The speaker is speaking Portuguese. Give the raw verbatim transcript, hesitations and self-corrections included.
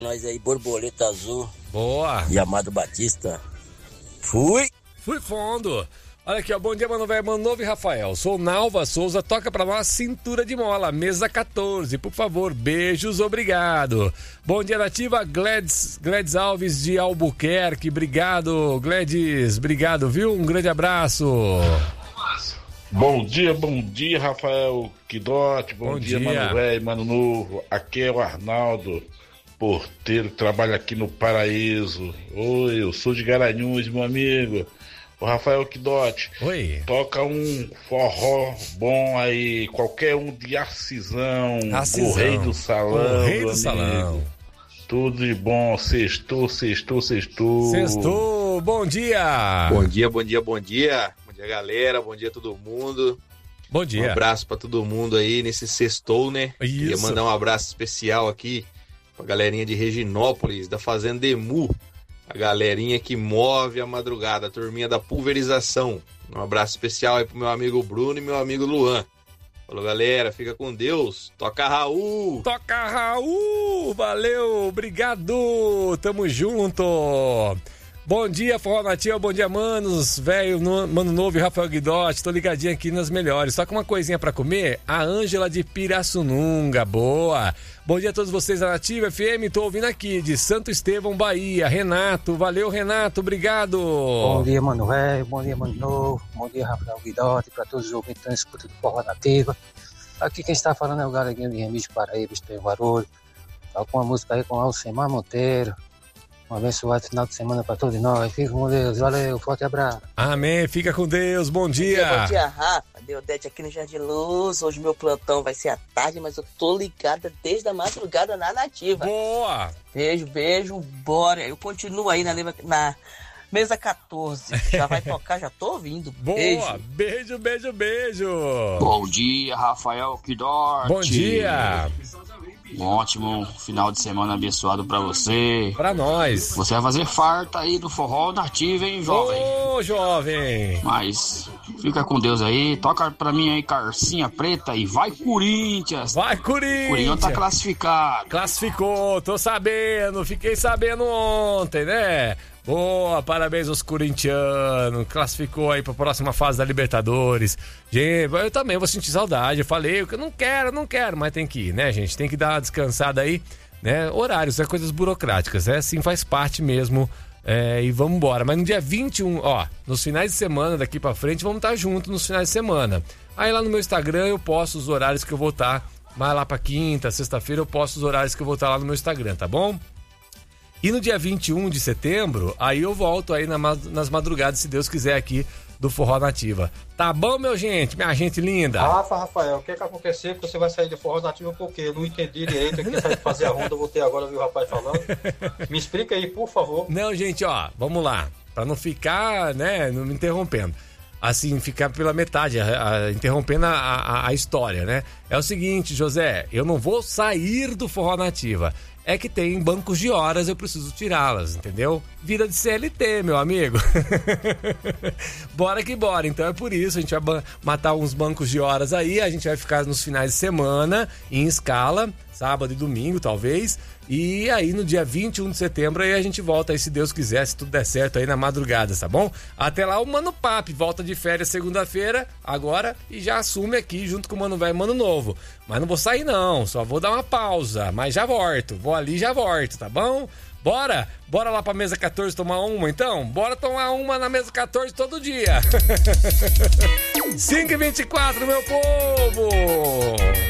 Nós aí, Borboleta Azul. Boa. E Amado Batista. Fui. Fui fundo. Olha aqui, ó. Bom dia, mano velho, mano novo e Rafael. Sou Nalva Souza, toca pra nós Cintura de Mola, mesa catorze, por favor. Beijos, obrigado. Bom dia, Nativa. Gladys, Gladys Alves de Albuquerque. Obrigado, Gladys. Obrigado, viu? Um grande abraço. Bom dia, bom dia, Rafael Quidote. Bom, bom dia, dia, mano velho, mano novo. Aqui é o Arnaldo, porteiro, que trabalha aqui no Paraíso. Oi, eu sou de Garanhuns, meu amigo. O Rafael Quidote. Oi. Toca um forró bom aí, qualquer um de Arcisão, o Rei do Salão. O Rei do Salão. Tudo de bom, sextou, sextou, sextou. Sextou, bom dia. Bom dia, bom dia, bom dia. Bom dia, galera, bom dia a todo mundo. Bom dia. Um abraço pra todo mundo aí nesse sextou, né? Isso. Queria mandar um abraço especial aqui pra galerinha de Reginópolis, da Fazenda Demu. A galerinha que move a madrugada, a turminha da pulverização. Um abraço especial aí pro meu amigo Bruno e meu amigo Luan. Falou, galera, fica com Deus. Toca Raul. Toca Raul. Valeu, obrigado. Tamo junto. Bom dia, Forró Nativa, bom dia, manos, velho, mano novo e Rafael Guidotti, tô ligadinho aqui nas melhores. Só que uma coisinha pra comer, a Ângela de Pirassununga, boa. Bom dia a todos vocês da Nativa F M, tô ouvindo aqui de Santo Estevão, Bahia. Renato, valeu, Renato, obrigado. Bom dia, mano velho, bom dia, mano novo, bom dia, Rafael Guidotti, pra todos os ouvintes que estão escutando Forró Nativa. Aqui quem está falando é o Galeguinho de Remígio Paraíba, Estou em Barulho. Tá com uma música aí com Alcemar Monteiro. Um abençoado final de semana para todos nós. Fica com Deus. Valeu, forte abraço. Amém. Fica com Deus. Bom dia. Bom dia, bom dia, Rafa. Deodete aqui no Jardim Luz. Hoje meu plantão vai ser à tarde, mas eu tô ligada desde a madrugada na Nativa. Boa. Beijo, beijo. Bora. Eu continuo aí na, na mesa catorze. Já vai tocar, já tô ouvindo. Boa. Beijo. Beijo, beijo, beijo. Bom dia, Rafael Quidotti. Bom dia. Um ótimo final de semana abençoado pra você. Pra nós. Você vai fazer farta aí do Forró Nativo, hein, jovem? Ô, jovem. Mas fica com Deus aí. Toca pra mim aí, Carcinha Preta. E vai, Corinthians. Vai, Corinthians. Corinthians tá classificado. Classificou, tô sabendo. Fiquei sabendo ontem, né? Boa, parabéns aos corintianos. Classificou aí pra próxima fase da Libertadores. Gente, eu também vou sentir saudade. Eu falei que eu não quero, não quero, mas tem que ir, né, gente? Tem que dar uma descansada aí, né? Horários, é coisas burocráticas, é assim, faz parte mesmo. É, e vamos embora. Mas no dia vinte e um, ó, nos finais de semana daqui pra frente, vamos estar juntos nos finais de semana. Aí lá no meu Instagram eu posto os horários que eu vou estar. Mais lá pra quinta, sexta-feira eu posto os horários que eu vou estar lá no meu Instagram, tá bom? E no dia vinte e um de setembro, aí eu volto aí na, nas madrugadas, se Deus quiser, aqui do Forró Nativa. Tá bom, meu gente? Minha gente linda? Rafa, Rafael, o que que aconteceu que você vai sair do Forró Nativa por quê? Eu não entendi direito aqui, sair de fazer a ronda, eu voltei agora, vi o rapaz falando. Me explica aí, por favor. Não, gente, ó, vamos lá. Pra não ficar, né, não me interrompendo. Assim, ficar pela metade, a, a, interrompendo a, a, a história, né? É o seguinte, José, eu não vou sair do Forró Nativa. É que tem bancos de horas, eu preciso tirá-las, entendeu? Vida de C L T, meu amigo. Bora que bora. Então é por isso, a gente vai matar uns bancos de horas aí, a gente vai ficar nos finais de semana, em escala, sábado e domingo, talvez. E aí no dia vinte e um de setembro aí a gente volta aí, se Deus quiser, se tudo der certo aí na madrugada, tá bom? Até lá o Mano Papi volta de férias segunda-feira, agora, e já assume aqui junto com o Mano Velho e Mano Novo. Mas não vou sair não, só vou dar uma pausa, mas já volto, vou ali e já volto, tá bom? Bora? Bora lá pra mesa catorze tomar uma então? Bora tomar uma na mesa catorze todo dia. cinco e vinte e quatro, meu povo!